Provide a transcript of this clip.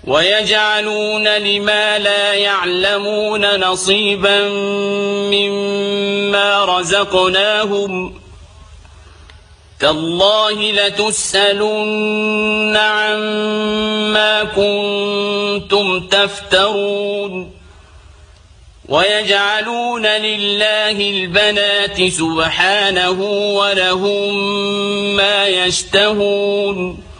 ويجعلون لما لا يعلمون نصيبا مما رزقناهم تالله لتسألن عما كنتم تفترون ويجعلون لله البنات سبحانه ولهم ما يشتهون